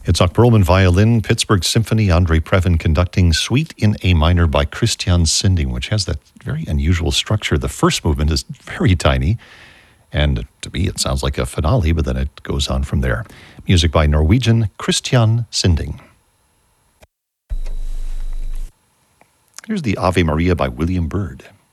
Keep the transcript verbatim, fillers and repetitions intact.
Itzhak Perlman violin, Pittsburgh Symphony, Andre Previn conducting, Suite in A minor by Christian Sinding, which has that very unusual structure. The first movement is very tiny, and to me it sounds like a finale, but then it goes on from there. Music by Norwegian Christian Sinding. Here's the Ave Maria by William Byrd.